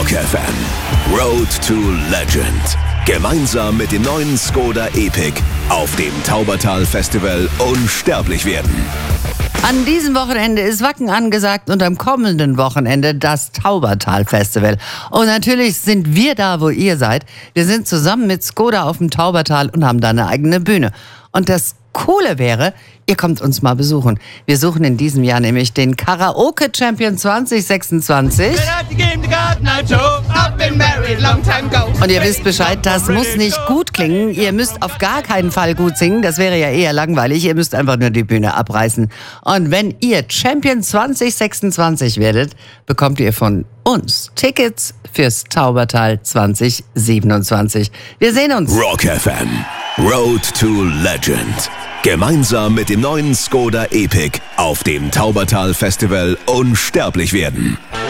Rock FM. Road to Legend. Gemeinsam mit dem neuen Skoda Epic auf dem Taubertal Festival unsterblich werden. An diesem Wochenende ist Wacken angesagt und am kommenden Wochenende das Taubertal Festival. Und natürlich sind wir da, wo ihr seid. Wir sind zusammen mit Skoda auf dem Taubertal und haben da eine eigene Bühne. Und das Coole wäre, ihr kommt uns mal besuchen. Wir suchen in diesem Jahr nämlich den Karaoke-Champion 2026. Und ihr wisst Bescheid, das muss nicht gut klingen. Ihr müsst auf gar keinen Fall gut singen. Das wäre ja eher langweilig. Ihr müsst einfach nur die Bühne abreißen. Und wenn ihr Champion 2026 werdet, bekommt ihr von uns Tickets fürs Taubertal 2027. Wir sehen uns. Rock FM. Road to Legend. Gemeinsam mit dem neuen Skoda Epic auf dem Taubertal Festival unsterblich werden.